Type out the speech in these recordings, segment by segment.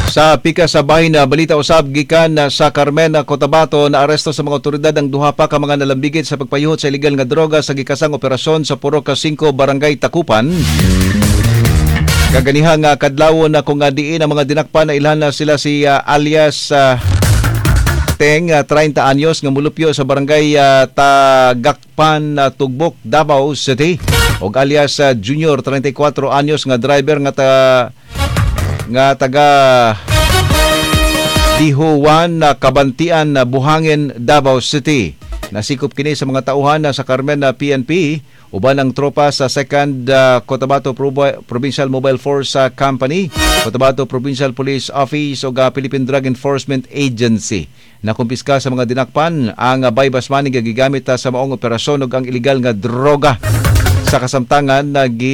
Sa pika sa bahin na balita usab gikan sa Carmen, Cotabato, na aresto sa mga otoridad ang duha pa ka mga nalambigit sa pagpayuhot sa illegal nga droga sa gikasang operasyon sa Puro ka 5 Barangay Takupan. Kaganihang kadlawon na kung diin ang mga dinakpan na ilhan na sila si alias Teng, 30 anyos nga mulupyo sa Barangay Tagakpan, Tugbok, Davao City, og alias Junior, 34 anyos nga driver nga taga Dihuan, Kabantian, Buhangin, Davao City. Nasikop kini sa mga tauhan sa Carmen na PNP uban ang tropa sa 2nd Cotabato Provincial Mobile Force Company, Cotabato Provincial Police Office ug Philippine Drug Enforcement Agency. Nakumpiska sa mga dinakpan ang bypass money nga gigamit sa maong operasyon ug ang illegal nga droga. Sa kasamtangan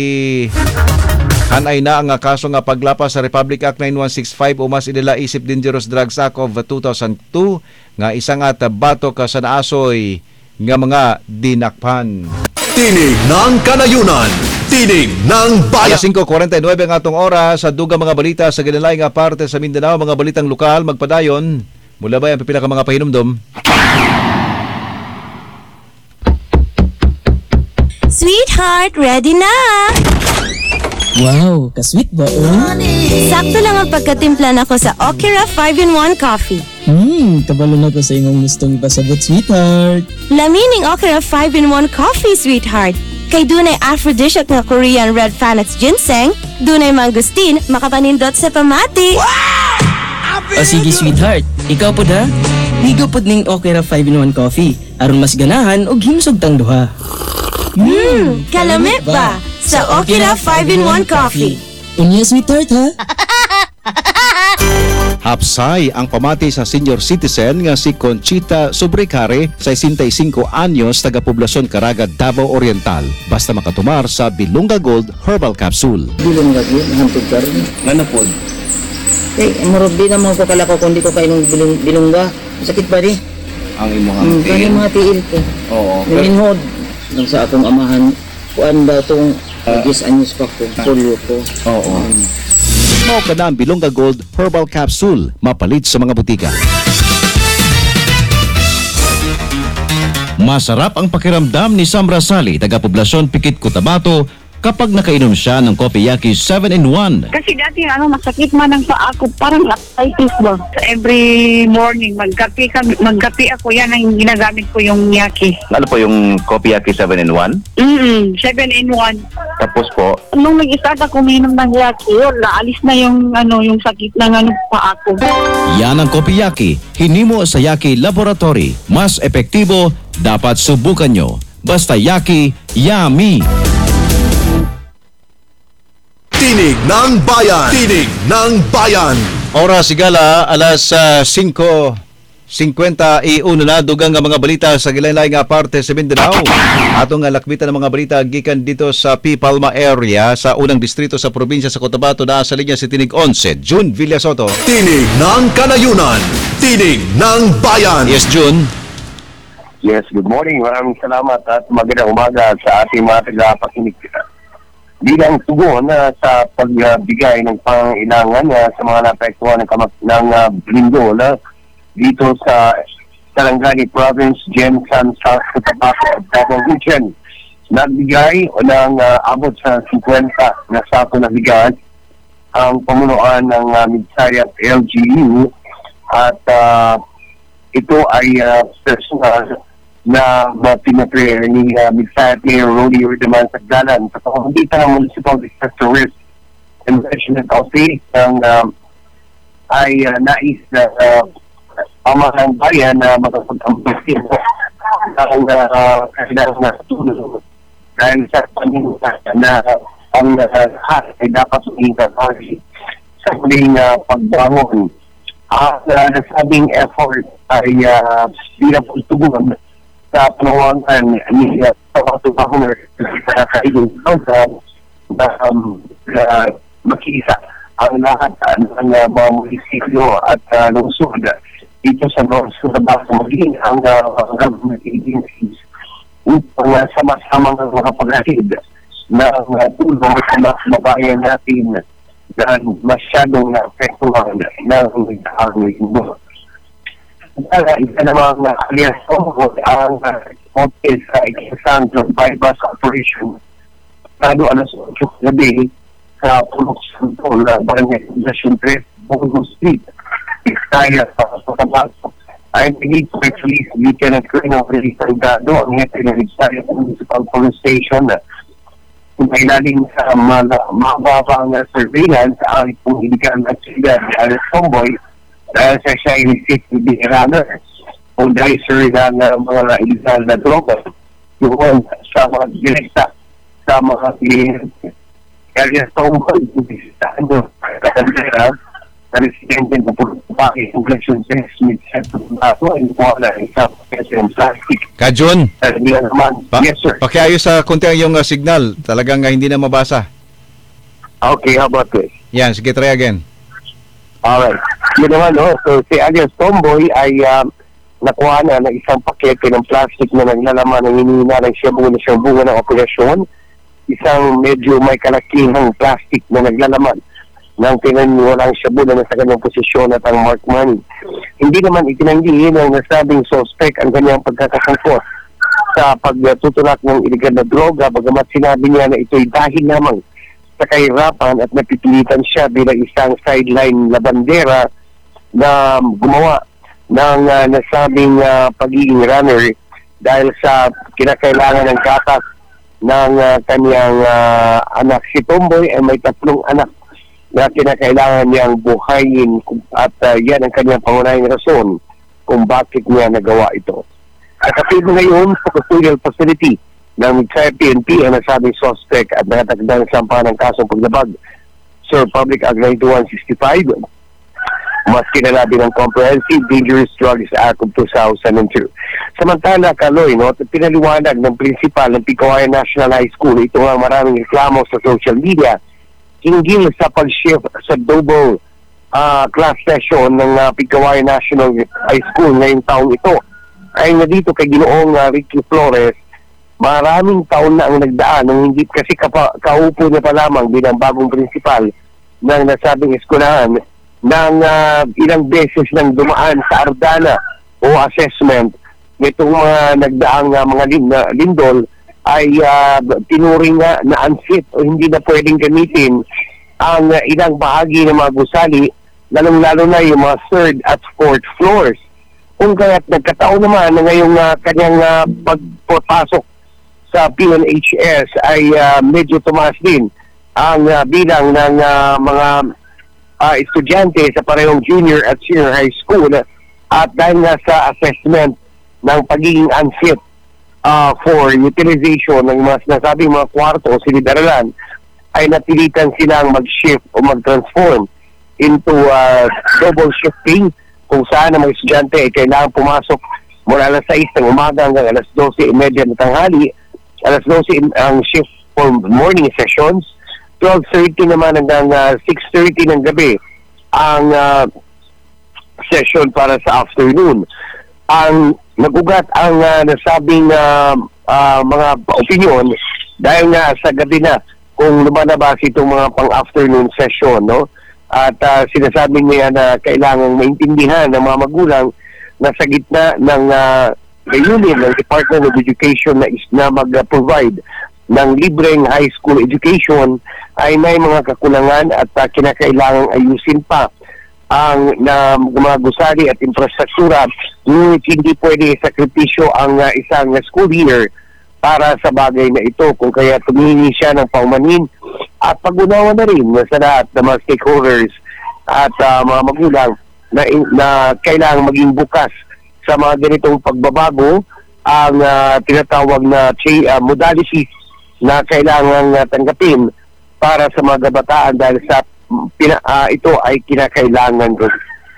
hanay na ang kaso nga paglapas sa Republic Act 9165 o mas inila isip Dangerous Drugs Act of 2002 nga isang bato ka sa naasoy nga mga dinakpan. Tinig ng Kanayunan, Tinig ng Bayan. Alas 5:49 ang atong oras sa dugang mga balita sa ginalay nga parte sa Mindanao, mga balitang lokal magpadayon. Mula ba ang pipila ka mga pahinumdom? Sweetheart, ready na! Wow, ka-sweet ba Sakto lang ang pagkatimpla nako sa Okra 5-in-1 coffee. Kabalo na ko sa imong gustong ipasabot, sweetheart. Lamining Okra 5-in-1 coffee, sweetheart. Kay dunay aphrodisiac nga Korean red Phoenix ginseng, dunay mangustin, makapanindot sa pamati. O sige, sweetheart. Ikaw po da? Higo po ning Okra 5-in-1 coffee. Aron mas ganahan og himsog tang duha. Kalamit ba? Sa Okra 5-in-1 coffee. Unya, sweetheart, ha? Hapsay ang pamati sa senior citizen nga si Conchita Sobrecare, 65 anyos, taga Poblacion Caraga, Davao Oriental. Basta makatumar sa Bilunga Gold Herbal Capsule. Bilunga Gold, hantod ka rin. Ano po? Marod di naman ko kalako kung di ko kayo ng bilungga. Sakit ba di? Ang imong Kaya mga tiil ko. Oo. Naminhod. Nang sa akong amahan, kuan daw itong 10 anyos pa ko, polio ko. Oo. Mao ka na ang Bilunga Gold Herbal Capsule, mapalit sa mga butika. Masarap ang pakiramdam ni Sam Rasali, taga Poblacion Pikit, Cotabato, kapag nakainom siya ng Kopiyaki 7-in-1. Kasi dati masakit man ang paa ko, parang arthritis ba. Every morning magkape ako, yan ang ginagamit ko yung yaki. Ano po yung Kopiyaki 7-in-1? 7-in-1. Tapos po, Nung nag-start ako uminom ng yaki, naalis na yung sakit ng paa ko. Yan ang Kopiyaki, hinimo sa Yaki Laboratory. Mas epektibo, dapat subukan nyo. Basta Yaki, yummy! Tinig ng Bayan, Tinig ng Bayan. Oras sigala, alas 5:51 na dugang nga mga balita sa gilaylay nga parte sa Mindanao. Atong nga lakbitan ng mga balita gikan dito sa P. Palma area sa unang distrito sa probinsya sa Cotabato, na sa linya si Tinig 11, June Villasoto. Tinig ng Kanayunan, Tinig ng Bayan. Yes, June. yes, good morning. Maraming salamat at magandang umaga sa ating mga tagapakinig. Bilang tugon sa pagbigay ng pangailangan sa mga naapektuhan ng lindol dito sa Sarangani Province, Jensan, South Cotabato, Davao Region. Nagbigay ng abot sa 50 na sako na bigas ang pamunuan ng Midsayat LGU at ito ay personal na pinapre ni Midsayat Mayor Rody Urdaman Sagdalan sa pamamagitan ng Municipal Disaster Risk and Management Office ng ay nais na pamahalang bayan na makapag-ambasin ang kailangan na tulong dahil sa paningin na ang lahat ay dapat suminta sa muling pagbangon. Ang nasabing effort ay bilang pagtugon sa panawagan ni Governor Kailong na makisa ang lahat ng mga munisipyo at lungsod dito sa North Cotabato, maging ang government agencies upang sama-sama ng mga paghatid ng tulong sa mga kababayan natin na masyadong naapektuhan ng linggo. Isa namang alias ang hotel sa Alexandra bypass operation lalo alas 8 gabi sa Pulok Santo na Barangay National 3, Bongo Street. Kaya sa pagkabasok ay naging police Lieutenant Colonel Feliz Salgado ang hepe ng Victoria Municipal Police Station na kumailalim sa mababang surveillance ang iligal na sila ni Alice Tomboy dahil sa siya inisip ni runner o dahil ng mga iligal na droga yun sa mga direkta sa mga kliyente. Kaya Tomboy bisitahan doon katandera na residente na pagpapaki ng Glesion Test mid-sector nato ay wala isang ng plastic. Kajon, Yes sir. pakiayos sa konti ang iyong signal. Talagang hindi na mabasa. Okay, how about this? Yan, sige, try again. Alright. Yun naman, no? So, si alias Tomboy ay nakuha na ng isang pakete ng plastic na naglalaman ng hinihina ng siyang bunga ng operasyon. Isang medyo may kalakihang plastic na naglalaman ng pinaniwalang shabu na nasa kanyang posisyon at ang mark money. Hindi naman itinanggi ng nasabing suspect ang kanyang pagkakasangkot sa pagtutulak ng iligal na droga, bagamat sinabi niya na ito'y dahil lamang sa kahirapan at napipilitan siya bilang isang sideline na bandera na gumawa ng nasabing pagiging runner dahil sa kinakailangan ng gatas ng kanyang anak. Si Tomboy ay may 3 anak na kinakailangan niyang buhayin at yan ang kanyang pangunahing rason kung bakit niya nagawa ito. Nakapilo ngayon sa custodial facility ng Mitsaya PNP ang nasabing suspect at nakatagdang sampahan ng kasong paglabag Sir Public Act 9165 mas kinalabi ng Comprehensive Dangerous Drugs Act of 2002. Samantala, Kaloy, no, pinaliwanag ng principal ng Pikawayan National High School, ito nga maraming reklamo sa social media hinggil sa pag-shift sa double class session ng Pikawayan National High School ngayong taong ito. Ay na dito kay Ginoong Ricky Flores, maraming taon na ang nagdaan nung hindi kasi kaupo niya pa lamang bilang bagong principal ng nasabing eskwelahan ng ilang beses nang dumaan sa Ardana o assessment nitong mga nagdaang mga lindol ay tinuring na unfit o hindi na pwedeng gamitin ang ilang bahagi ng mga gusali, lalong-lalo na yung mga 3rd at 4th floors. Kung kaya't nagkataon naman na ngayong kanyang pagpasok sa PNHS ay medyo tumaas din ang bilang ng mga estudyante sa parehong junior at senior high school at dahil nga sa assessment ng pagiging unfit for utilization ng mga sinasabing mga kwarto o silid-aralan ay napilitan silang mag-shift o mag-transform into double shifting kung saan ang mga estudyante ay kailangan pumasok mula alas 6 ng umaga hanggang alas 12:30 ng tanghali, alas 12 ang shift for morning sessions, 12:30 naman hanggang 6:30 ng gabi ang session para sa afternoon. Ang nagugat ang nasabing mga opinion dahil nga sa gabi na kung lumalabas itong mga pang-afternoon session, no? At sinasabi niya na kailangang maintindihan ng mga magulang na sa gitna ng layunin ng Department of Education na mag-provide ng libreng high school education ay may mga kakulangan at kinakailangang ayusin pa ang mga gusali at infrastruktura, ngunit hindi pwede sakripisyo ang isang school year para sa bagay na ito, kung kaya tumingi siya ng paumanhin at pag-unawa na rin sa lahat ng mga stakeholders at mga magulang na kailangang maging bukas sa mga ganitong pagbabago ang tinatawag na modalities na kailangang tanggapin para sa mga kabataan dahil sa ito ay kinakailangan doon.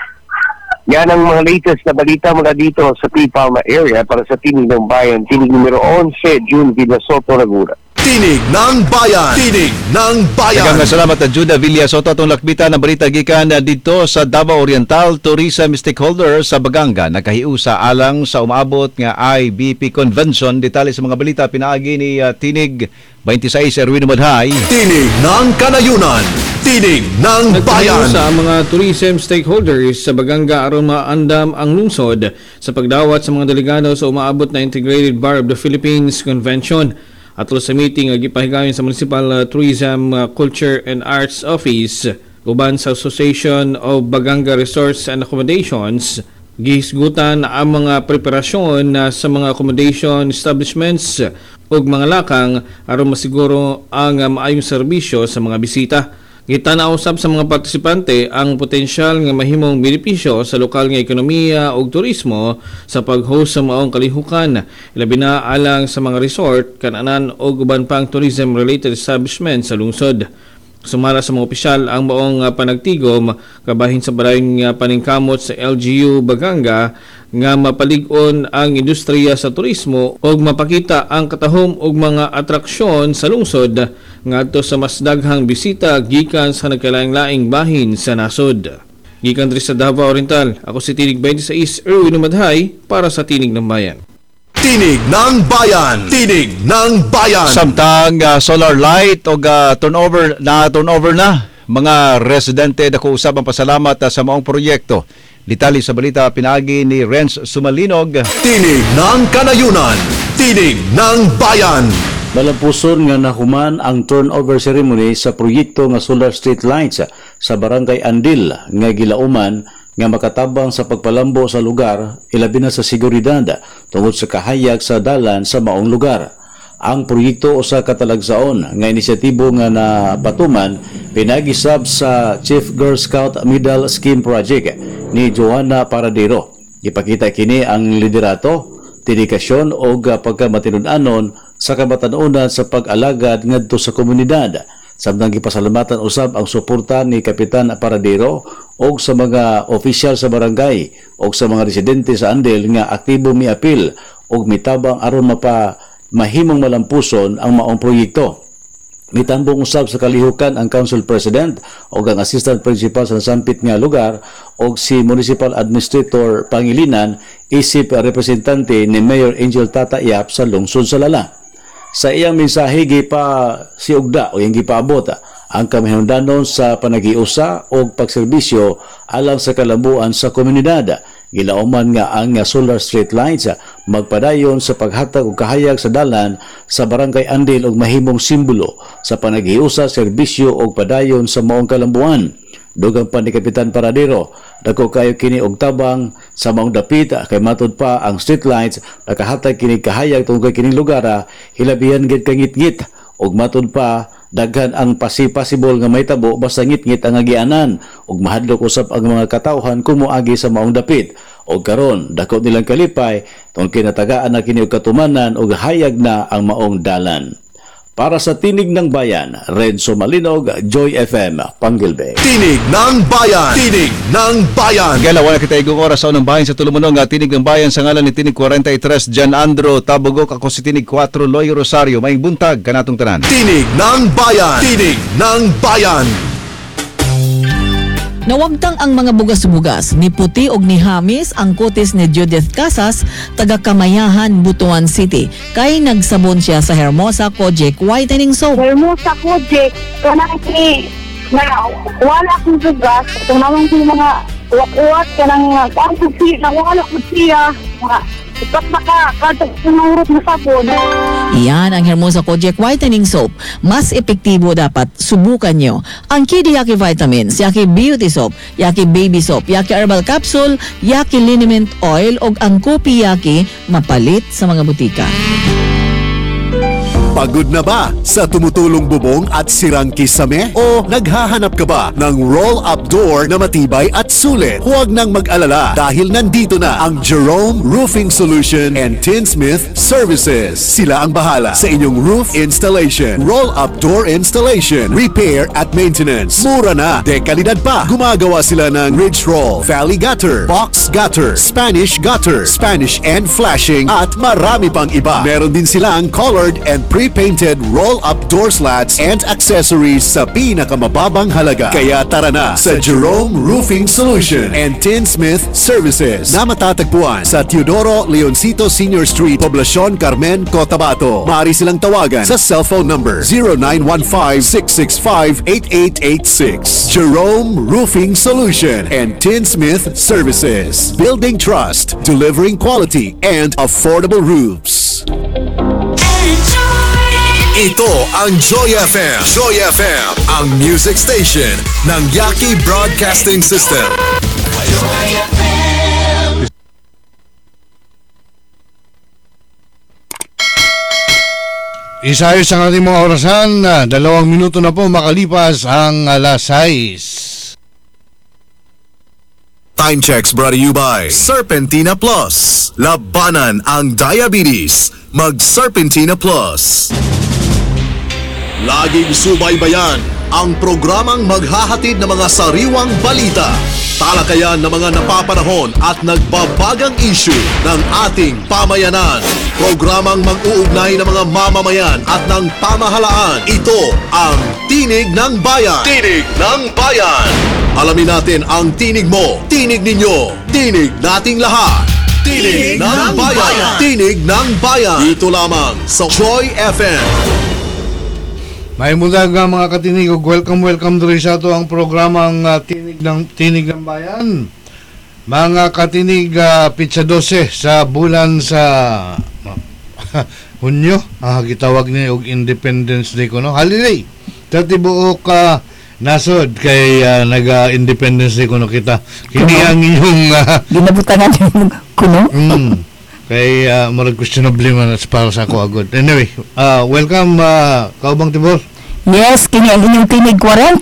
Yan ang mga latest na balita mula dito sa P. Palma area para sa Tinig ng Bayan, Tinig numero 11, June Villasoto, Laguna. Tinig ng Bayan. Tinig ng Bayan. Daghang salamat at Judah Villasoto atong lakbitan ng balita gikan dito sa Davao Oriental Tourism Stakeholder sa Baganga nakahiusa alang sa umaabot nga IBP Convention. Detalye sa mga balita pinaagi ni Tinig 26 Erwin Madhay. Tinig ng Kanayunan. Tinig ng Bayan. Sa mga tourism stakeholders sa Baganga aron maandam ang lungsod sa pagdawat sa mga delegado sa umaabot na Integrated Bar of the Philippines Convention. Atol sa meeting nga gipahigayon sa Municipal Tourism, Culture and Arts Office uban sa Association of Baganga Resorts and Accommodations, gihisgutan ang mga preparasyon sa mga accommodation establishments ug mga lakang aron masiguro ang maayong serbisyo sa mga bisita. Gitanaw usab sa mga partisipante ang potensyal nga mahimong benepisyo sa lokal nga ekonomiya ug turismo sa pag-host sa maong kalihukan, labi na alang sa mga resort, kananan ug uban pang tourism-related establishment sa lungsod. Sumala sa mga opisyal ang maong panagtigom kabahin sa barayong paningkamot sa LGU Baganga nga mapalig-on ang industriya sa turismo ug mapakita ang katahom ug mga atraksyon sa lungsod ngadto sa mas daghang bisita gikan sa nagkalaing-laing bahin sa nasod. Gikan diri sa Davao Oriental, ako si Tinig 26 Erwin Madhay para sa Tinig ng Bayan. Tinig ng Bayan. Tinig ng Bayan. Samtang solar light o turnover na mga residente dako usab ang pasalamat sa maong proyekto. Detalye sa balita pinaagi ni Renz Sumalinog. Tinig ng Kanayunan. Tinig ng Bayan. Malampuson nga nahuman ang turnover ceremony sa proyekto nga solar street lights sa Barangay Andil nga gilauman nga makatabang sa pagpalambo sa lugar ilabi na sa seguridad tungod sa kahayag sa dalan sa maong lugar. Ang proyekto usa ka talagsaon nga inisyatibo nga napatuman pinagisab sa Chief Girl Scout Medal Scheme Project ni Joanna Paradero. Ipakita kini ang liderato, dedikasyon o pagkamatinud-anon sa kabatanunan sa pag-alagad ngadto sa komunidad. Samtang gipasalamatan usab ang suporta ni Kapitan Paradero o sa mga opisyal sa barangay o sa mga residente sa Andel nga aktibo miapil o mitabang aron mahimong malampuson ang maong proyekto. Mitambong usab sa kalihukan ang Council President o ang Assistant Principal sa nasampit nga lugar o si Municipal Administrator Pangilinan isip representante ni Mayor Angel Tata Yap sa lungsod sa Lala. Sa iyang mensahe gipa si Ugda o yung gipaabot ang kamahinungdanon sa panagiusa o pagserbisyo alang sa kalambuan sa komunidad. Gilauman nga ang solar street lights magpadayon sa paghatag og kahayag sa dalan sa Barangay Andil og mahimong simbolo sa panagiusa, serbisyo og padayon sa maong kalambuan. Dugang pa ni Kapitan Paradero, dako kayo kini og tabang sa maong dapit kay matud pa ang street lights nakahatag kini kahayag tungod kay kining lugar hilabihan gid ka ngit-ngit og matud pa daghan ang possible nga may tabo basta ngit-ngit ang agianan ug mahadlok usab ang mga katawhan kung moagi sa maong dapit. Og karon dako nilang kalipay tungod kinatagaan na kini og katumanan ug hayag na ang maong dalan. Para sa Tinig ng Bayan, Renzo Malinog, Joy FM, Panggilbe. Tinig ng Bayan. Tinig ng Bayan. Gala, wala kita igong oras sa unang bayan sa Tulumunong Tinig ng Bayan sa ngalan ni Tinig 43 Jan Andro Tabugok. Ako si Tinig 4 Loy Rosario. Maing buntag kanatong tanan. Tinig ng Bayan. Tinig ng Bayan. Nawagtang ang mga bugas-bugas ni Puti og ni Hamis ang kutis ni Judith Casas taga Kamayahan, Butuan City. Kay nagsabon siya sa Hermosa Kojic Whitening Soap. Hermosa Kojic, kanang ni na wala akong bugas, kung naman yung mga uwat-uwat, kanang wala ko siya, ipat baka katag sinurot na sabon. Iyan ang Hermosa Kojic Whitening Soap. Mas epektibo dapat subukan nyo. Ang Kidi Yaki Vitamins, Yaki Beauty Soap, Yaki Baby Soap, Yaki Herbal Capsule, Yaki Liniment Oil, o ang Kopi Yaki mapalit sa mga butika. Pagod na ba sa tumutulong bubong at sirang kisame? O naghahanap ka ba ng roll-up door na matibay at sulit? Huwag nang mag-alala dahil nandito na ang Jerome Roofing Solution and Tinsmith Services. Sila ang bahala sa inyong roof installation, roll-up door installation, repair at maintenance. Mura na, dekalidad pa. Gumagawa sila ng ridge roll, valley gutter, box gutter, Spanish and flashing at marami pang iba. Meron din silang colored and premium pre-painted roll-up door slats and accessories sa pinakamababang halaga. Kaya tara na sa Jerome Roofing Solution and Tinsmith Services na matatagpuan sa Teodoro Leoncito Senior Street, Poblacion Carmen, Cotabato. Maaari silang tawagan sa cellphone number 0915-665-8886. Jerome Roofing Solution and Tinsmith Services. Building trust, delivering quality and affordable roofs. Ito ang Joy FM. Joy FM, ang music station ng Yaki Broadcasting System. Joy FM. Isayos ang ating mga orasan. 2 minuto na po makalipas ang alas 6. Time checks brought to you by Serpentina Plus. Labanan ang diabetes. Mag-Serpentina Plus. Laging subaybayan ang programang maghahatid ng mga sariwang balita, talakayan ng mga napapanahon at nagbabagang issue ng ating pamayanan. Programang mag-uugnay ng mga mamamayan at ng pamahalaan. Ito ang Tinig ng Bayan. Tinig ng Bayan. Alamin natin ang tinig mo, tinig ninyo, tinig nating lahat. Tinig ng Bayan. Tinig ng Bayan. Dito lamang sa Joy FM. May mudag mga katinig, welcome diri sa ato ang programang Tinig ng Bayan. Mga katinig, Pitsa 12 sa bulan sa Hunyo, gitawag niya og Independence Day kuno. Holiday. Dati buok nasod kay naga-Independence Day kuno kita. Kini ang inyong ginabutangan kuno. Kay murag questionable man para sa ako agad. Anyway, welcome Kaubang Tibor. Yes, kini ang inyong Tinig 40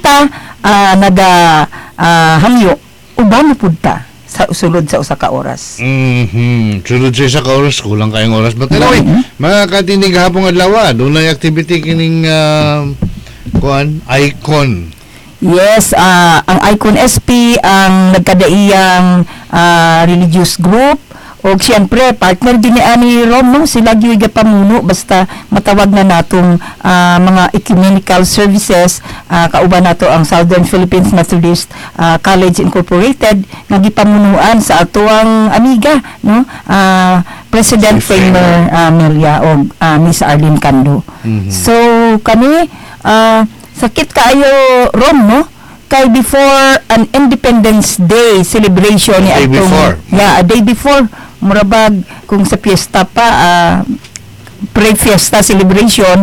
hangyo uban pud ta sa sulod sa usa ka oras. Sulod sa usa ka oras, kulang kayong oras. But anyway, mga katinig hapong adlaw, dunay activity kining Icon. Yes, ang Icon SP ang nagkadaiyang religious group. O siyempre, partner din ni Rom, no? Sila gyud pamuno basta matawag na natong mga ecumenical services, kauban nato ang Southern Philippines Methodist College Incorporated nga gipamunuan sa atoang amiga, no? President Premier Melia o Miss Arlene Cando. So kami sakit kaayo Rom, no? Kay before an Independence Day celebration ni atong a day before murabag kung sa fiesta pa pre-fiesta celebration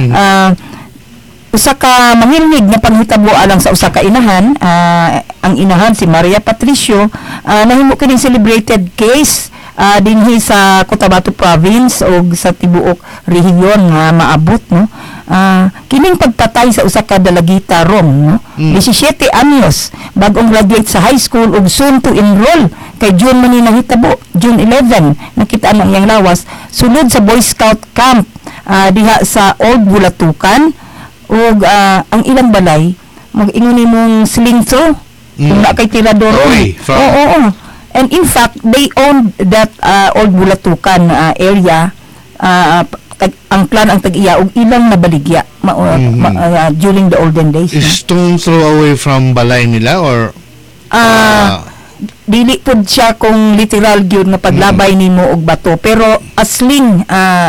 usa ka mangilnig na panghitabo alang sa usa ka inahan, ang inahan si Maria Patricio, nahimo kining celebrated case dinhi sa Cotabato Province o sa tibuok rehiyon nga maabot, no? Kining pagpatay sa usa ka dalagita Rom, no? 17 anyos bag-ong graduate sa high school ug soon to enroll kay June man ni nahitabo, June 11 nakita ang iyang lawas sulod sa Boy Scout camp diha sa Old Bulatukan ug ang ilang balay mag-ingon nimong sling throw kung na kay tirador. Oo. And in fact, they owned that Old Bulatukan area. Ang plan ang tag-iya og ilang nabaligya during the olden days. Stone throw away from balay nila or dili pud siya kung literal gyud nga paglabay nimo og bato, pero a sling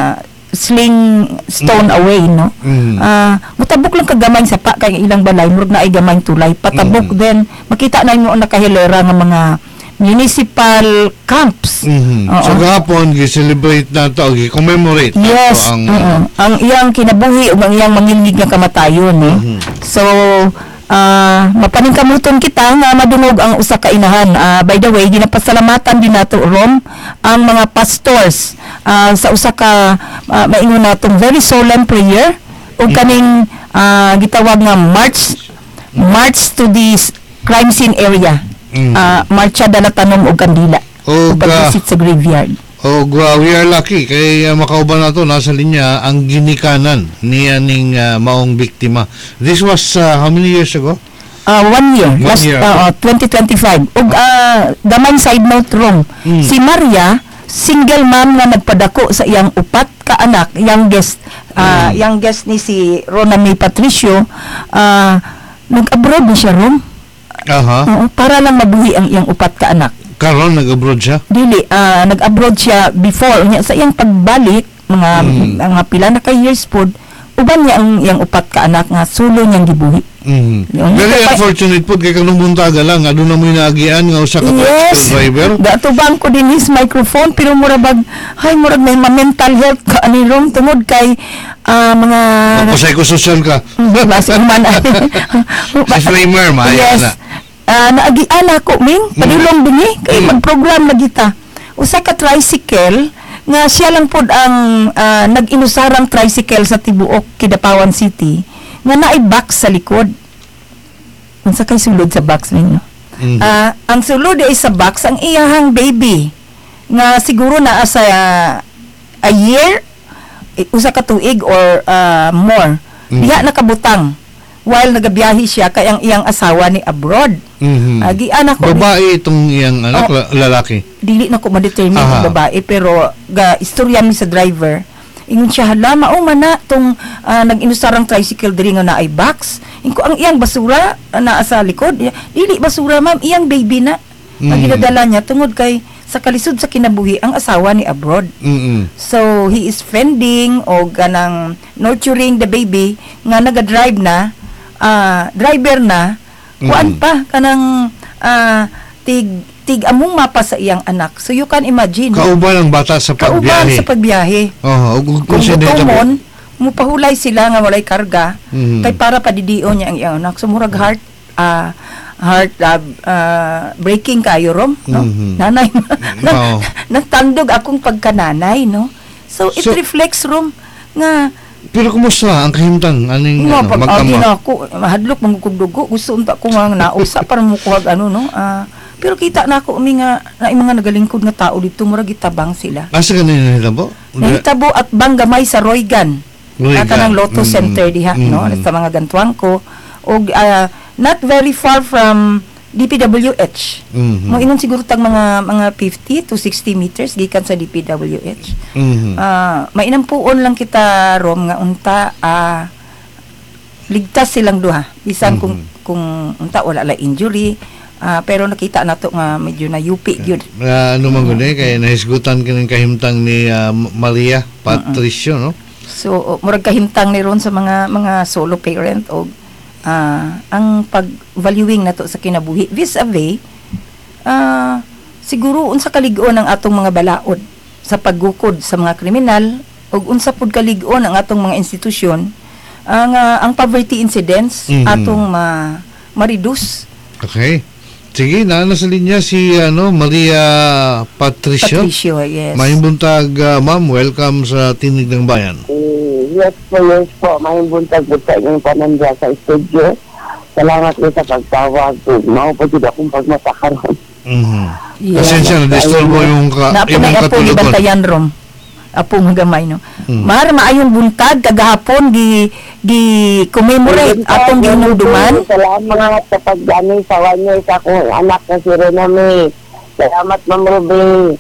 stone away, no? Mutabok lang kagamay sa pa kay ilang balay murag na ay gamay tulay patabok then makita na mo nakahilera nga mga municipal camps. So gahapon gi-celebrate na to, gi-commemorate yes, ang iyang kinabuhi ug ang iyang mangilnig nga kamatayon, no? So mapaningkamuton kita nga madungog ang usa ka inahan. By the way, ginapasalamatan din nato Rom ang mga pastors sa usa ka maingon natong very solemn prayer ug kaning gitawag nga march to this crime scene area. Marcha dala tanom og kandila o pag-visit sa graveyard. We are lucky kay makauban nato nasa linya ang ginikanan niya ning maong biktima. This was how many years ago? 1 year. Last 2025. Ug gamay side note Rom. Si Maria single mom nga nagpadako sa iyang upat ka anak, youngest ni si Rona May Patricio, nag-abroad na siya rom. Aha. Para lang mabuhi ang iyang upat ka anak. Karon nag-abroad siya? Dili, nag-abroad siya before niya sa iyang pagbalik mga pila na ka years pod, uban niya ang iyang upat ka anak nga sulo niyang gibuhi. Very unfortunate po kay kanong buntaga lang aduna mo naagian nga usa ka driver. Gatubang ko din his microphone pero murag murag may mental health ka ani rom tungod kay mga psychosocial ka. Basta man. Disclaimer yes. Naagian ako ming padulong dinhi kay mag-program na kita. Usa ka tricycle nga siya lang pod ang nag-inusarang tricycle sa tibuok Kidapawan City nga naay box sa likod. Unsa kay sulod sa box ninyo? Ang sulod ay sa box ang iyahang baby nga siguro na sa a year, usa ka tuig or more. Diha nakabutang while nagabiyahe siya kay ang iyang asawa ni abroad. Agi anak ko babae itong iyang anak, lalaki. Dili na ko ma-determine kung babae pero istorya mi sa driver. Ingon siya, hala, mauman na itong nag-inusarang tricycle diri nga na ay box. Inko ang iyang basura na sa likod. Dili basura, ma'am. Iyang baby na. Ang ginadala niya tungod kay sa kalisod sa kinabuhi ang asawa ni abroad. So, he is fending o ganang nurturing the baby nga naga-drive na, driver na, kuan pa, kanang tig among mapa sa iyang anak. So you can imagine. Kauban ang bata sa pagbiyahe. Kauban sa pagbiyahe. Kung mutumon, mupahulay sila nga walay karga, kay para padidion niya ang iyang anak. So murag heart breaking kayo rom, no? Nanay, nagtandog akong pagkananay, no? So it reflects rom nga. Pero kumusta ang kahimtang aning magkama? Ako mahadlok mangkugdugo, gusto unta ko nga nausa para mo kuhag pero kita na ako na mga nagalingkod nga tao dito murag itabang sila. Asa kanina nahitabo? Nahitabo at banggamay sa Roygan. Kanang Lotto Center diha, no? Sa mga gantuang ko og not very far from DPWH. Mo ingon siguro tag mga 50 to 60 meters gikan sa DPWH. Mainampuon lang kita rom nga unta ligtas silang duha. Bisan kung unta wala la injury. Pero nakita nato nga medyo na yupi gyud. Ano man gud kay nahisgutan kining kahimtang ni Maria Patricio, no? So murag kahimtang ni ron sa mga solo parent og ang pag-valuing nato sa kinabuhi vis-a-vis siguro unsa kalig-on ang atong mga balaod sa paggukod sa mga kriminal og unsa pud kalig-on ang atong mga institusyon ang poverty incidents atong ma-reduce. Okay. Sige, nasa linya si Maria Patricio. Patricio, yes. Maayong buntag, ma'am. Welcome sa Tinig ng Bayan. Yes po. Maayong buntag po sa inyong panandya sa studio. Salamat po sa pagtawag. Mao po din akong pagmasakaroon. Pasensya na, disturbo yung katulog. Bantayan rom. Apo mga gamay, no? Maayong buntag, kagahapon, commemorate atong ginuduman. Salamat sa paggamit sa wanyo sa akong anak na si Rename. Salamat, Ma'am Ruby.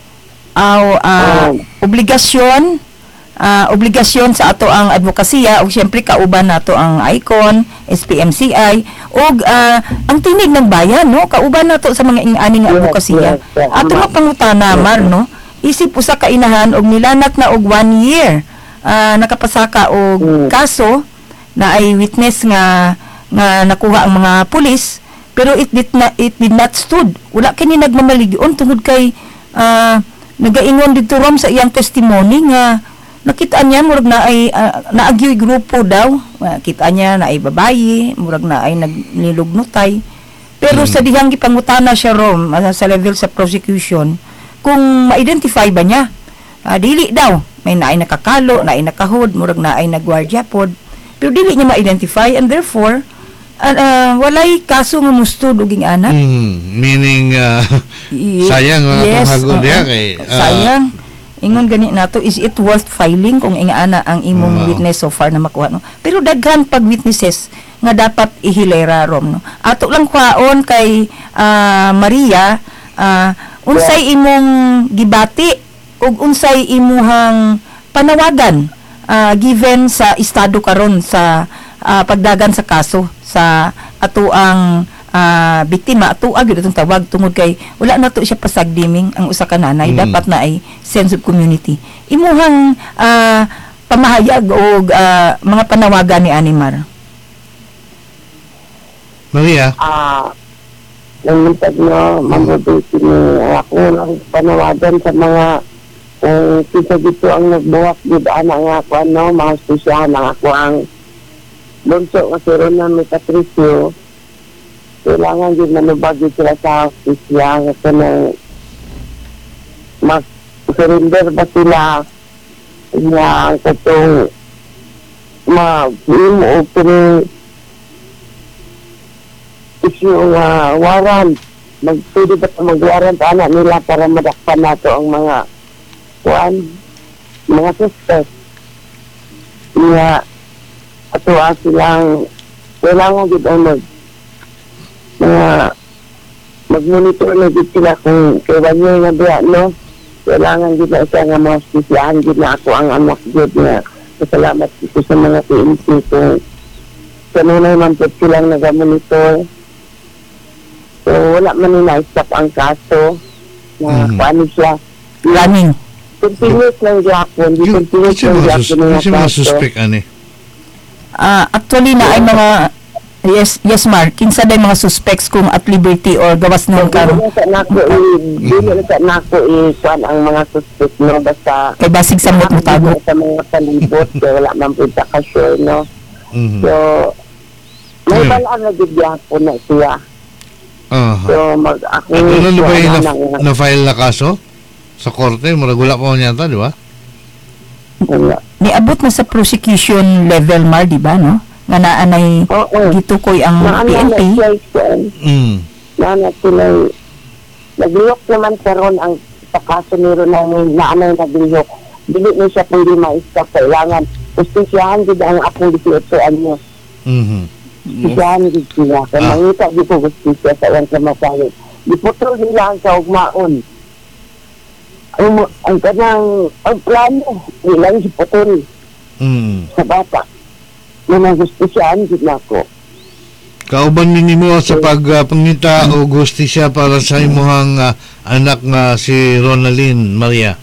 Obligasyon sa ato ang advokasya o siyempre kauban nato ang ICON, SPMCI ug ang Tinig ng Bayan, no? Kauban nato sa mga ing-aning advokasya. Ato nga pangutana, Mar, no? Isip usa ka inahan og nilanat na og 1 year nakapasaka og kaso na ay witness nga nakuha ang mga pulis pero it did not stood. Wala kini nagmamaligyon tungod kay nagaingon dito rom sa iyang testimony nga nakita niya murag na ay naagyoy grupo daw. Kita niya na ay babayi, murag na ay naglilugnutay. Pero sa dihang gipangutana siya rom sa level sa prosecution kung ma-identify ba niya. Dili daw. May naay nakakalo, naay nakahod, murag naay nagwardya pod. Pero dili niya ma-identify and therefore, walay kaso nga mustod og ing anak. Meaning, sayang panghagod niya kay... sayang. Ingon gani nato, is it worth filing kung ing ana ang imong witness so far na makuha, no? Pero daghan pag witnesses nga dapat ihilera rom, no? Ato lang kwaon kay Maria, unsay imong gibati ug unsay imuhang panawagan given sa estado karon sa pagdagan sa kaso sa atoang biktima atuag gyud itong tawag tungod kay wala na to siya pasagdiming ang usa ka nanay dapat na ay sense of community. Imuhang pamahayag o mga panawagan ni Animar. Maria? Nangintag na mabuti ni ako lang panawagan sa mga kita dito ang nagbuwak dito nga ako mga spesyahan ang ako ang bunso kasi ron na may Patricio kailangan din manubagi sila sa spesyahan kasi nang mag-surrender ba sila nga katong ma-film o issue nga warrant pwede ba mag-warrant anak nila para madakpan nato ang mga mga suspect nga ato silang kailangan din ang mag-monitor na din sila kung kailan nyo nga biya kailangan din na siya nga mga spesyahan din na ako ang anak din nga salamat ko sa mga PNP kung kanunay man po silang nag-monitor. So, wala man na-stop ang kaso na paano siya. Running. Continuous lang yapon. Continuous lang yapon ng mga suspect, ani? Actually, na ay mga yes, Mark. Kinsa day mga suspects kung at liberty or gawas ng karon. Dili na sa nako kuan ang mga suspect no basta kay basig sa mutago sa mga palibot kay wala man pud ka sure no. So, may balaan na gid yapon na siya. So, ako ano ba yung na-file na kaso? Sa korte? Maragula pa niya ito, di ba? Niabot na sa prosecution level, Mar, di ba, no? Nga naanay gitukoy ang PNP. Naanay sila nagliyok naman karon ang sa kaso ni Ronald naanay nagliyok. Dili na siya kung di ma-stop kailangan. Justisyahan din ang apong 18 anyos. Diyan din sila. Kaya mangita di ko justisya sa ilang kamasalit. Diputol nila ang kaugmaon. Ang kanang ang plano nilang diputol sa bata. Mga justisyahan din ako. Kauban ninyo sa pagpangita o justisya para sa imuhang anak nga si Ronaldin Maria?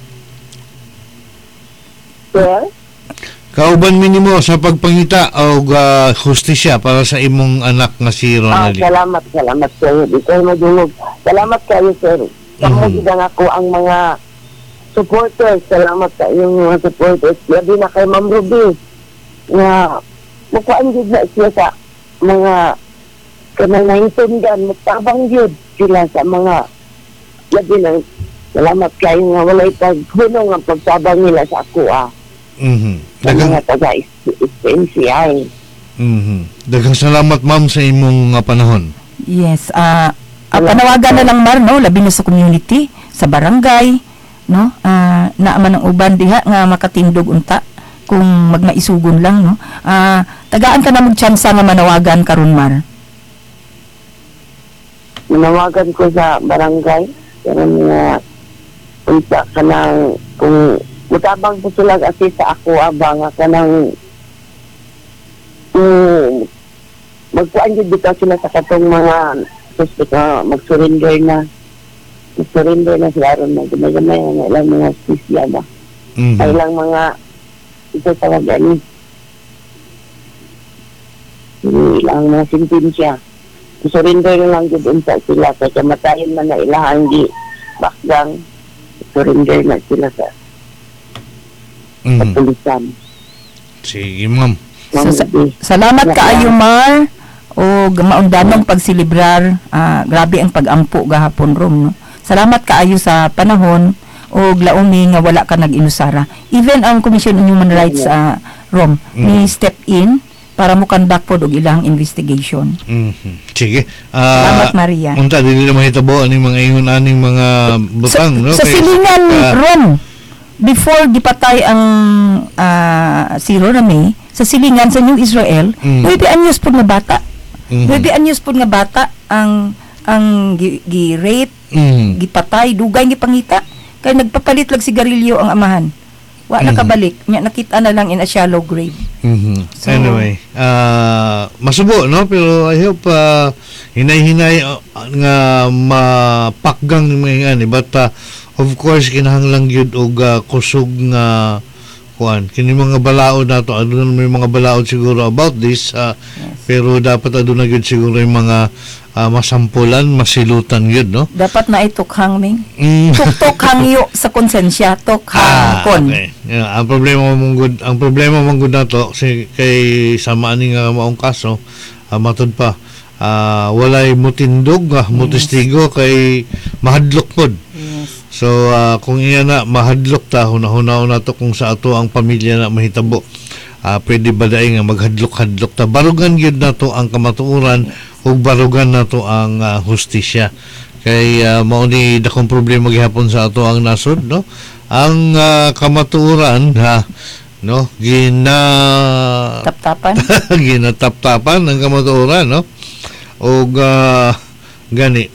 Sir? Kauban minimo sa pagpangita o justisya para sa imong anak nga si Ronaldin. Salamat sir. Di kayo madungog. Salamat kayo sir. Kamugidan ako ang mga supporters. Salamat sa inyong mga supporters. Labi na kay Ma'am Ruby nga mukaan din na siya sa mga kanang naintundan. Magtabang yun sila sa mga labi na salamat kayo nga walay paghunong ang pagtabang nila sa ako mga taga-SNCI. Daghang salamat ma'am sa imong panahon. Yes, panawagan na lang Mar, no, labi na sa community, sa barangay, no, naaman ang uban diha nga makatindog unta kung magmaisugon lang, no. Tagaan ka na magtsansa nga manawagan karon Mar. Manawagan ko sa barangay karon nga unta kanang kung mutabang po sila kasi sa ako abang kanang magkuan yun dito sila sa katong mga suspect mag-surrender na sila ron na gamay-gamay na ilang mga spisya ba ilang mga ito tawag ilang mga sintensya surrender na lang yun sa sila sa kamatayin man na ilang di bakgang surrender na sila sa kapulisan. Sige, ma'am. Salamat kaayo Mar o maundanong pagsilibrar. Grabe ang pag-ampo gahapon rom, no. Salamat kaayo sa panahon o laumi nga wala ka nag-inusara. Even ang Commission on Human Rights rom ni step in para mo conduct pod og ilang investigation. Sige. Salamat Maria. Unta dili na mahitabo aning mga ingon aning mga butang, no? Sa silingan rom before gipatay ang si Roname sa silingan sa New Israel, 9 anyos po nga bata. 9 anyos po nga bata ang ang gi-rape, gipatay, dugay gipangita. Kay nagpapalit lang sigarilyo ang amahan. Wa na kabalik, nya nakita na lang in a shallow grave. So, anyway, masubo no, pero I hope hinay-hinay nga mapakgang mga ani, but of course kinahanglang gyud og kusog nga kuan kini mga balaod nato, aduna may mga balaod siguro about this, pero dapat aduna gyud siguro yung mga masampulan, masilutan yun, no? Dapat na itukhang, Ming. Tuk-tukhang yo sa konsensya, tukhang kon. Okay. Yeah, ang problema mong gud nato kay samaan ni nga maong kaso, matud pa walay mutindog, mutistigo kay mahadlok pod. So kung iya na mahadlok ta, hunahuna na to kung sa ato ang pamilya na mahitabo. Pwede ba daing nga maghadlok-hadlok ta, barugan gyud nato ang kamatuoran ug barugan nato ang hustisya. Kay mao ni dakong problema gihapon sa ato ang nasod, no? Ang kamatuoran no, ginataptapan ang kamatuoran, no? Og gani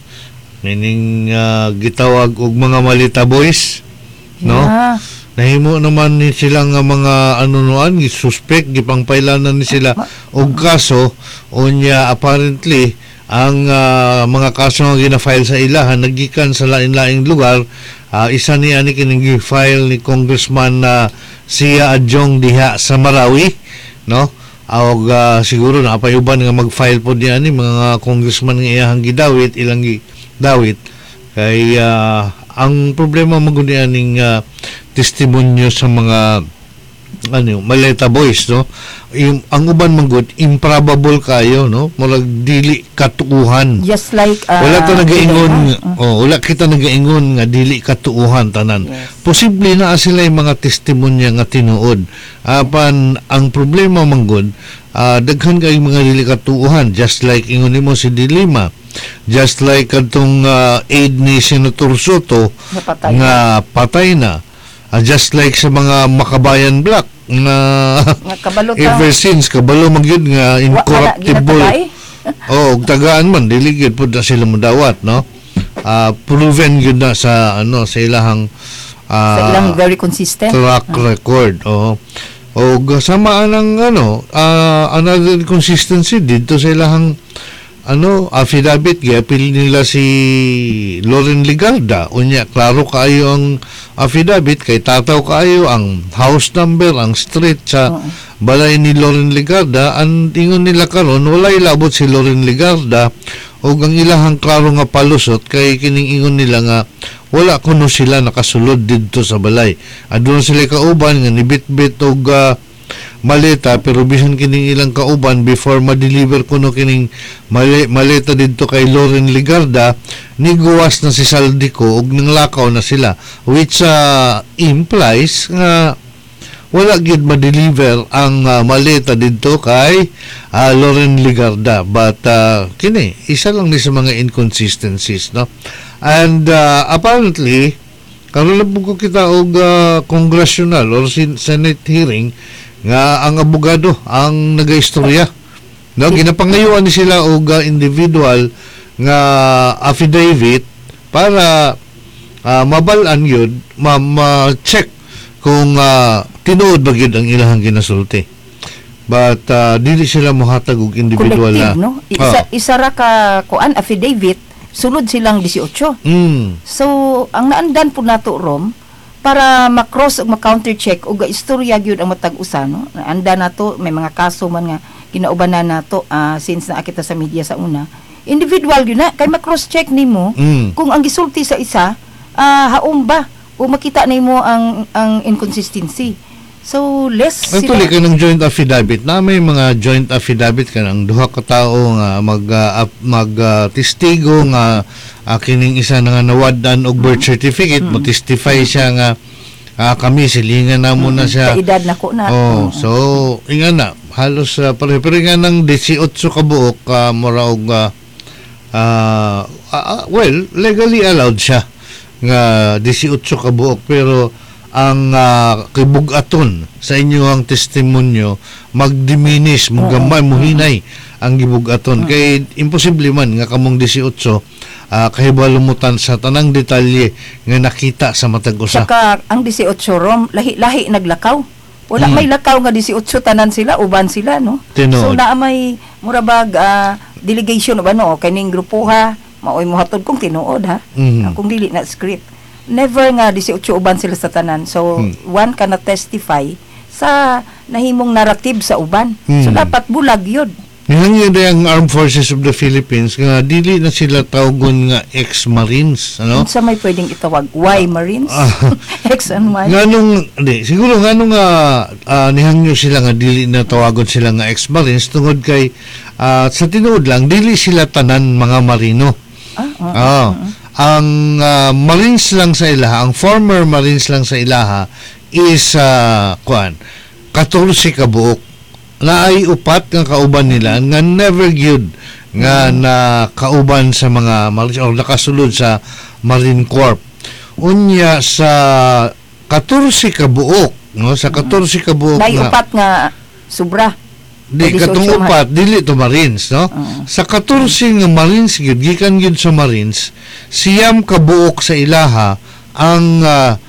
meaning gitawag og mga malita boys, no? Nahimo naman ni sila nga mga anunuan, suspect, gipangpailanan ni sila og kaso, unya apparently ang mga kaso nga gina-file sa ilahan naggikan sa lain-laing lugar. Isa ni ani kining gi-file ni Congressman Sia Adjong diha sa Marawi, no? Og siguro napayuban nga mag-file po niya ni mga congressman nga iyahang gidawit, ilang gidawit kay ang problema magunian ning testimonyo sa mga maleta boys, no? Ang uban manggod improbable kayo, no? Murag dili katuuhan. Just like wala ta nagaingon, wala kita nagaingon nga dili katuuhan tanan. Posible na sila yung mga testimonya nga tinuod. Apan ang problema manggod, daghan kay mga dili katuuhan, just like ingon nimo si Dilima. Just like atong aid ni Senator Soto nga patay na. Just like sa mga Makabayan Black na ever since kabalo magyud nga incorruptible. Tagaan man dili gyud pud na sila modawat, no? Proven gyud na sa sa ilahang sa ilang very consistent track record. Og sama ang another consistency dito sa ilahang affidavit, giapil nila si Loren Ligarda. Unya, klaro kaayo ang affidavit, kay tataw kaayo ang house number, ang street sa balay ni Loren Ligarda. Ang ingon nila karon wala ilabot si Loren Ligarda, o ang ilahang klaro nga palusot, kay kining ingon nila nga wala kuno sila nakasulod dito sa balay. Aduna sila kauban nga nibit-bit og maleta, pero bisan kining ilang kauban before ma-deliver kuno kining maleta dito kay Loren Ligarda, niguwas na si Saldico ug nanglakaw na sila, which implies nga wala gid ma-deliver ang maleta dito kay Loren Ligarda. But kini isa lang ni sa mga inconsistencies, no? And apparently karon lang ko kita og congressional or Senate hearing nga ang abogado ang nagaistorya, no? Ginapangayuan ni sila og individual nga affidavit para mabalan yun, ma-check kung tinuod ba yun ang ilahang ginasulti. But dili sila mohatag og individual na no? Isa ra ka kuan affidavit, sulod silang 18. So ang naandan po nato rom para ma-cross ug ma-counter-check ug istorya gyud ang matag usa, no? Anda nato may mga kaso man nga kinaubanan nato since na kita sa media sa una. Individual gyud na kay ma-cross-check nimo kung ang gisulti sa isa haom ba o makita nimo ang inconsistency. So less sila tuloy ka ng joint affidavit na may mga joint affidavit ka ng duha ka tao nga mag-testigo nga kining isa na nga nawadan og birth certificate, mo testify siya nga kami silingan na mo na siya sa edad nako na. So inga na halos pero nga ng 18 ka buok mura og well legally allowed siya nga 18 ka buok, pero ang kibugaton sa inyong testimonyo mag-diminish, magamay, muhinay ang gibugaton kay imposible man nga kamong 18 kahibalumutan sa tanang detalye nga nakita sa matag usa. Saka ang 18 rom lahi-lahi naglakaw. Wala may lakaw nga 18 tanan sila, uban sila no. Tinuod. So naa may murabag delegation ba no kaning grupuha maoy mohatod kung tinuod ha. Kung dili na script. Never nga 18 uban sila sa tanan. So one cannot testify sa nahimong narrative sa uban. So dapat bulag yun. Nihangyo na ang Armed Forces of the Philippines nga dili na sila tawgon nga ex-Marines, ano? Sa may pwedeng itawag Y Marines? Ex and Y? Siguro nganong nihangyo sila nga dili na tawagon sila nga ex-Marines tungod kay sa tinuod lang dili sila tanan mga Marino. Ang Marines lang sa ilaha, ang former Marines lang sa ilaha is 14 ka buok. Naay upat nga kauban nila nga never gyud nga na kauban sa mga Marines or nakasulod sa Marine Corps. Unya sa 14 ka buok, no? Sa 14 ka buok naay upat nga sobra. Di katong upat dili to Marines, no? Sa 14 nga Marines gyud gikan gyud sa Marines, siyam ka buok sa ilaha ang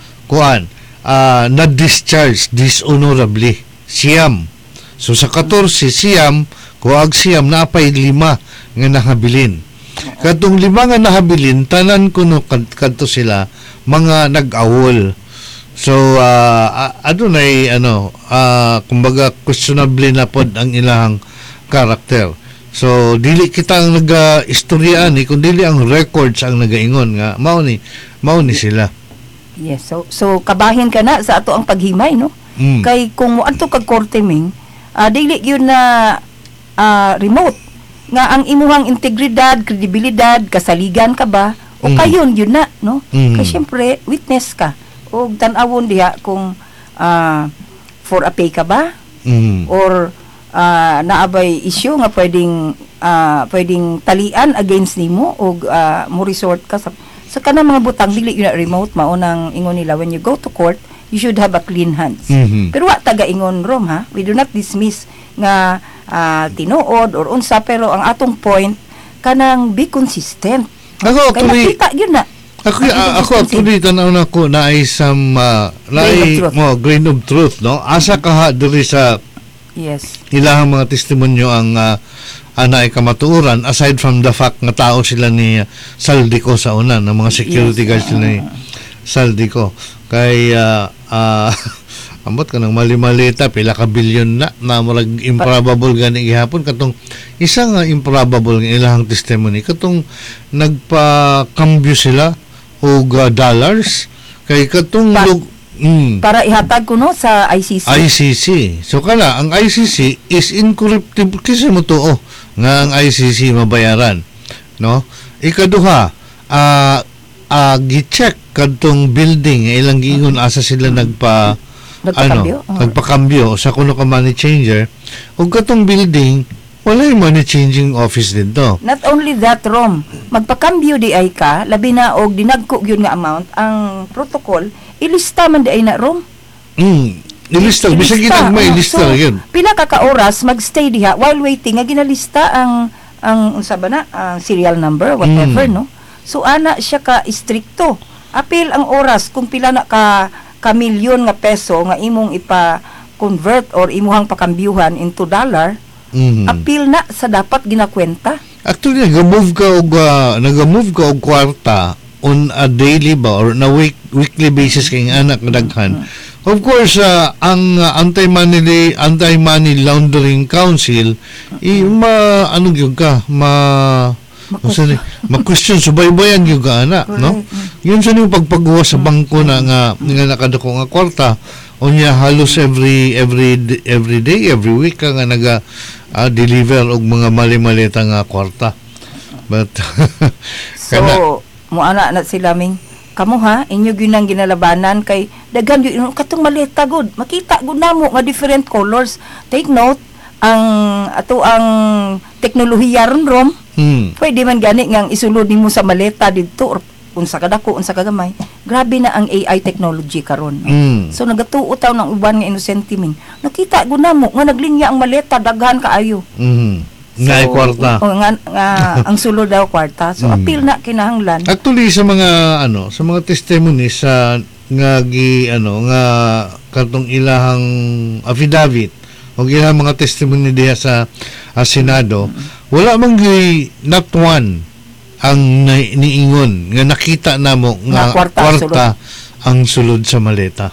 na-discharge dishonorably. Siyam. So sa 14 siyam, kuag siyam napay 5 nga nahabilin. Katong 5 nga nahabilin tanan kuno kadto sila mga nag-awol. So adunay kumbaga questionable na pod ang ilang karakter. So dili kita ang naga-istoryaan kundi ang records ang nagaingon nga mao ni sila. Yes, so kabahin ka na sa ato ang paghimay no. Kay kung mo adto kag korte ming dili yun na remote nga ang imuhang integridad, kredibilidad, kasaligan ka ba o kayon yun na no. Kay syempre witness ka o tan-awon diha kung for a pay ka ba or naabay issue nga pwedeng talian against nimo o mo resort ka sa kanang mga butang dili yun na remote maunang ingon nila when you go to court you should have a clean hands. Pero wa taga-ingon rom ha. We do not dismiss nga tinuod or unsa pero ang atong point kanang be consistent. Ako nakita yun na. Ako actually tanaw na ko na ay some grain of truth no. Asa ka diri sa ilahang mga testimonyo ang anay kamatuoran aside from the fact nga tao sila ni Saldico sa una ng mga security guards ni Saldico kay ambot ka ng mali-malita pila ka bilyon na murag improbable gani gihapon katong isa nga improbable nga ilahang testimony katong nagpa-cambio sila og dollars kay katong para ihatag ko no sa ICC. So kana ang ICC is incorruptible kasi mo tuo nga ang ICC mabayaran no. Ikaduha gi-check kadtong building ilang giingon asa sila nagpakambyo sa kuno ka money changer ug katong building wala yung money changing office dito. Not only that Rom, magpakambyo di ay ka labi na og dinagko gyud nga amount ang protocol ilista man di ay na Rom. Ilista bisag ginagmay ilista yun. Pila ka oras magstay diha while waiting nga ginalista ang unsa ba na serial number whatever no. So ana siya ka istrikto. Apil ang oras kung pila na ka milyon nga peso nga imong ipa-convert or imuhang pakambyuhan into dollar. Apil na sa dapat ginakwenta. Actually nag-move ka og kwarta on a daily ba or na weekly basis kay anak daghan. Of course ang anti-money laundering council mag-question subaybayan yung ana no yun sa nung pagpagawa sa bangko na nga nakadako nga kwarta unya halos every day every week ka nga naga deliver og mga mali-malita nga kwarta but so mo ana na sila ming kamo ha inyo ginang ginalabanan kay daghan yung katong malita good makita gud namo nga different colors take note ang teknolohiya ron pwede man gani nga isulod nimo sa maleta didto or unsa kadako unsa kagamay grabe na ang AI technology karon so nagatuo taw ng uban nga innocent ming nakita gud namo nga naglinya ang maleta daghan kaayo Nga ay kwarta. Ang sulod daw kwarta. So appeal na kinahanglan. Actually sa mga testimonies sa nga katong ilahang affidavit o ilahang mga testimony diha sa Senado, wala man not one ang niingon nga nakita namo nga kwarta ang sulod sa maleta.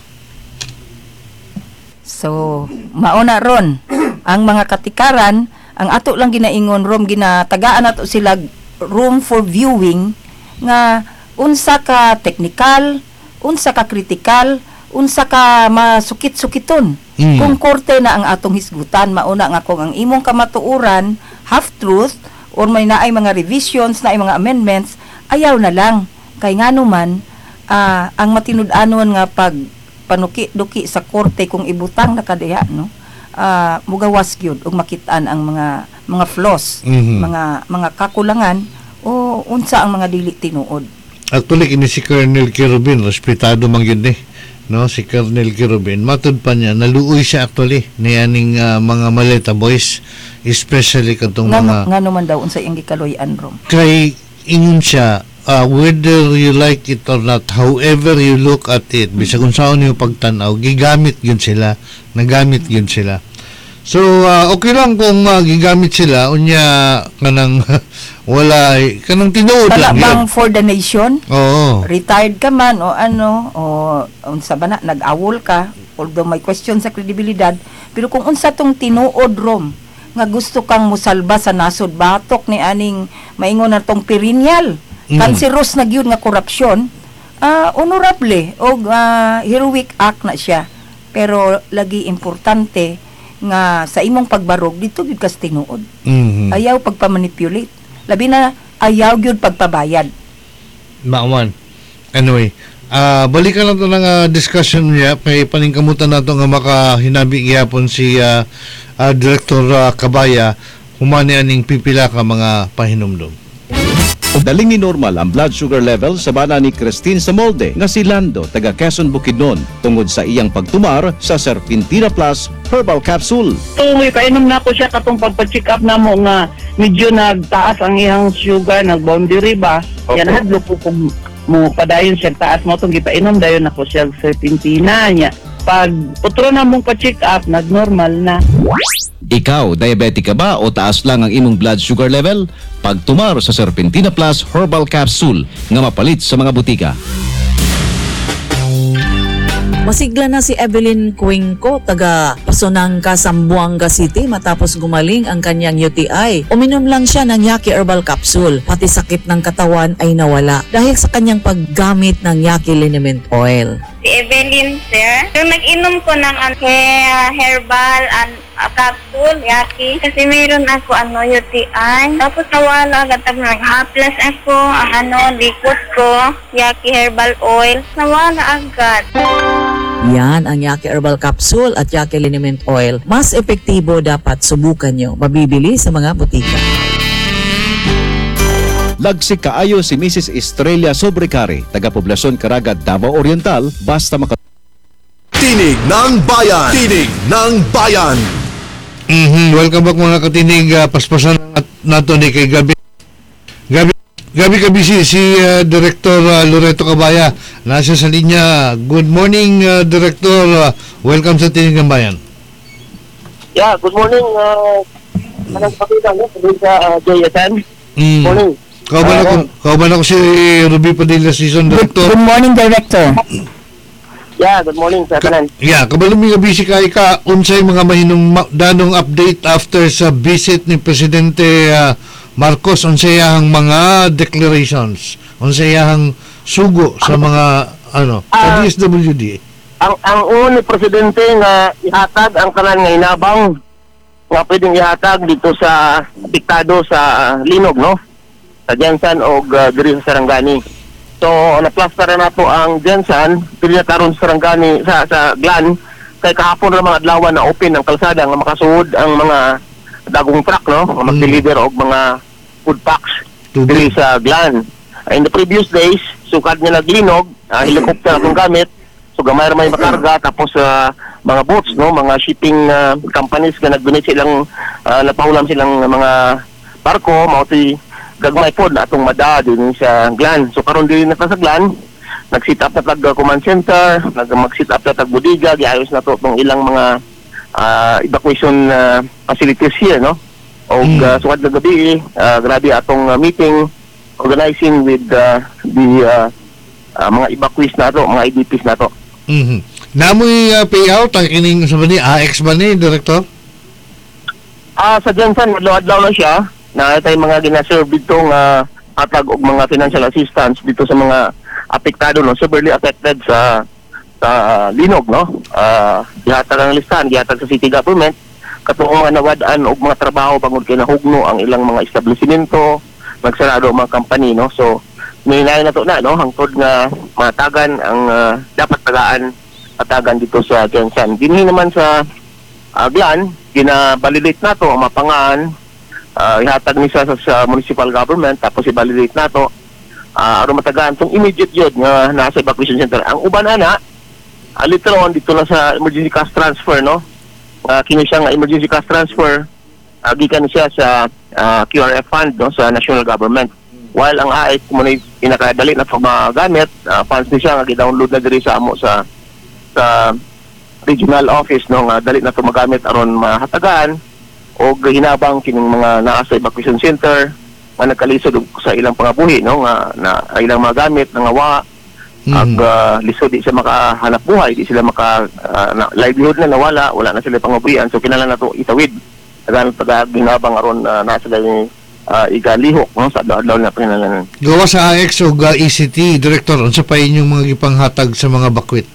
So mauna ron ang mga katikaran, ang ato lang ginaingon rom, ginatagaan nato sila room for viewing nga unsa ka technical, unsa ka critical, unsa ka masukit-sukiton. Kung korte na ang atong hisgutan, mauna nga kung ang imong kamatuuran half truth or may naay mga revisions, naay mga amendments, ayaw na lang kay nganuman ang matinud-anon nga pag panuki-duki sa korte kung ibutang na kadiha, no, mugawas gyud og makitaan ang mga flaws, mga kakulangan o unsa ang mga dili tinuod. Actually, kini si Colonel Kirubin, respetado man yun no? Si Colonel Kirubin, matud pa niya, naluoy siya actually niyaning mga maleta boys, especially katong mga... Nga naman daw, unsa yung gikaloyan, Rom? Kay, ingon siya, whether you like it or not, however you look at it, bisag kung saan yung pagtanaw, gigamit yun sila, nagamit yun sila. So, okay lang kung gigamit sila, unya kanang wala, kanang tinuod lang yun. For the nation? Oo. Retired ka man, o unsa ba na, nag-awol ka, although may question sa kredibilidad, pero kung unsa tong tinuod, Rom, nga gusto kang musalba sa nasod, batok ni aning maingon na tong perennial, kanseros na gyud nga korupsyon, honorable, o heroic act na siya. Pero lagi importante, nga sa imong pagbarog dito gyud kas tinuod. Ayaw pagpamanipulate. Labi na ayaw gyud pagpabayad. Maawan. Anyway, balikan nato ng discussion niya kay paningkamutan nato nga makahinabi gyapon si Director Cabaya humani aning pipila ka mga pahinumdum. Daling ni normal ang blood sugar level sa bana ni Christine Samolde nga si Lando taga Quezon Bukidnon tungod sa iyang pagtumar sa Serpentina Plus Herbal Capsule. May painom na ko siya katong pagpa-check up na mo nga medyo nagtaas ang iyang sugar, nag-boundary ba? Yan hadlo po kung mo padayon siya taas mo itong gipainom dayon ako siya Serpentina niya. Pag putro na mong pa-check up, nag-normal na. Ikaw, diabetic ka ba o taas lang ang imong blood sugar level? Pagtumar sa Serpentina Plus Herbal Capsule nga mapalit sa mga butika. Masigla na si Evelyn Cuenco, taga Pasonangka, Zamboanga City matapos gumaling ang kanyang UTI. Uminom lang siya ng Yaki Herbal Capsule, pati sakit ng katawan ay nawala dahil sa kanyang paggamit ng Yaki Liniment Oil. Si Evelyn, sir, yung nag-inom ko ng herbal and capsule, Yaki, kasi mayroon ako UTI. Tapos nawala agad, nag-haplas ako, liquid ko, Yaki Herbal Oil, nawala agad. Yan ang Yaki Herbal Capsule at Yaki Liniment Oil. Mas epektibo, dapat subukan nyo. Mabibili sa mga butika. Lagsik kaayo si Mrs. Estrella Sobrecari, taga Poblasyon Caraga, Davao Oriental, basta Tinig ng Bayan! Tinig ng Bayan! Welcome back mga katinig. Paspasan nato ni kay Gabi kabisi si Director Loreto Cabaya. Nasa sa linya. Good morning, Director. Welcome sa Tinig ng Bayan. Yeah, good morning. Manang pakita no sa JSN. Morning. Kauban ako si Ruby Padilla, Season Director. Good morning, Director. Yeah, good morning sa kanan. Kabalong mga busy ka unsay mga mahinong danong update after sa visit ni Presidente Marcos, unsay ang mga declarations, unsay ang sugo sa mga sa DSWD. Ang ni Presidente nga ihatag ang kanan nga inabang nga pwedeng ihatag dito sa diktado sa Linog, no? Sa Jensan o diri sa Sarangani. So, naplastaran na po ang Jensan, dili na karon sa Sarangani, sa Glan, kay kahapon ra mga adlaw na open ang kalsada nga makasuod ang mga dagong truck, no? Nga mag-deliver og mga food packs diri sa Glan. In the previous days, sukad niya naglinog, helicopter akong gamit, So gamay ra may makarga tapos mga boats no, mga shipping companies nga nag-donate silang napahulam silang mga barko mao ti gagmay pod na atong mada din sa Glan. So karon dili na ta sa Glan, nag-sit up na tag command center, mag-sit up na tag bodega, giayos na to tong ilang mga evacuation facilities here no. Og sukad na gabi grabe atong meeting organizing with the mga evacuees na to, mga IDPs na to. Namoy payout ang kining sa bani AX ba ni Director? Sa Jensen adlaw-adlaw na siya na tay mga gina-serve dito nga hatag og mga financial assistance dito sa mga apektado no, severely affected sa Linog no. Gihatag ang listahan, gihatag sa city government katong mga nawad-an og mga trabaho bangod kay nahugno ang ilang mga establishmento, magsarado ang mga company no. So may na to na no, hangtod nga matagan ang dapat tagaan dito sa Jensen. Dinhi naman sa Glan, gina-validate na to ang mapangaan, ihatag ni sa municipal government tapos i-validate na to aron matagaan tong immediate yun nga nasa evacuation center. Ang uban ana later on dito na sa emergency cash transfer no. Kini siya nga emergency cash transfer gikan siya sa QRF fund no sa national government. While ang AX mo na pinakadali na pagmagamit, funds ni siya nga gi-download na diri sa amo sa regional office no nga dali na to magamit aron mahatagan o hinabang kining mga naa sa evacuation center nga nagkalisod sa ilang pangabuhi no nga na ilang mga gamit nga wa ag lisod di sila makahanap buhay, di sila livelihood na nawala, wala na sila pangabuhian, so kinahanglan na to itawid tagaan ginabang aron nasa dali igalihok no sa adlaw na pinangalan. Gawa sa AX o ECT Director, unsa pa inyong mga gipanghatag sa mga bakwit?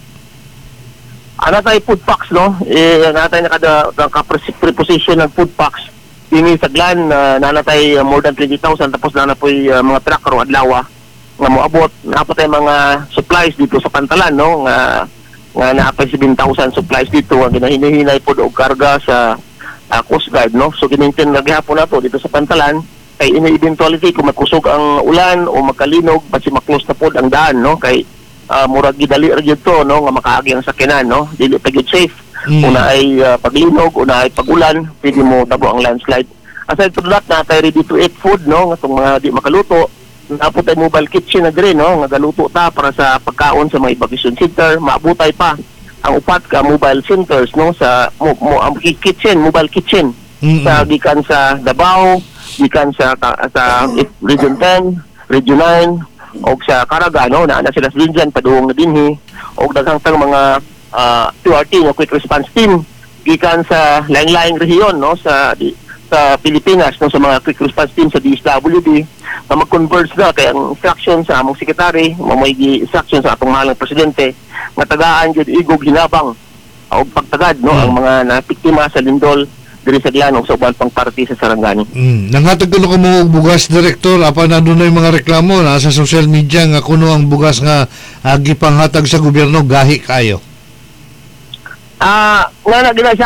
Anatay food packs no, anatay naka-preposition ng food packs ini sa Glan, nanatay more than 20,000 tapos nanapoy mga truck ro adlaw nga moabot, napatay mga supplies dito sa Pantalan no nga naapay 7,000 supplies dito nga ginahinay pod og karga sa Coast Guard no. So ginintin na gihapon na to dito sa Pantalan kay in eventuality kung makusog ang ulan o magkalinog basi maklose na pod ang daan no kay murag gidali ra gyud to no nga makaagi ang sakyanan no, dili pa gyud safe. Una ay paglinog, una ay pagulan, pwede mo tabo ang landslide. Aside from that, na tayo ready to eat food no, nga itong mga di makaluto, napot ay mobile kitchen na gre no, nga galuto ta para sa pagkaon sa mga evacuation center, maabutay pa ang upat ka mobile centers no sa mobile kitchen sa gikan sa Davao, gikan sa Region 10, Region 9 og sa Caraga no, na sila sa Linjan paduong na dinhi og daghang tang mga QRT no, quick response team gikan sa laing-laing rehiyon no sa Pilipinas no, sa mga quick response team sa DSWD na mag-converge na kay ang instruction sa among sekretary, may instruction sa atong mahalang presidente nga tagaan gyud igog hinabang og pagtagad no ang mga napiktima sa lindol diri sa Glan o sa uban pang party sa Sarangani. Nanghatag kuno ko mo bugas Director, apan adunay mga reklamo na sa social media nga kuno ang bugas nga gipanghatag sa gobyerno gahi kayo. Nga na gina siya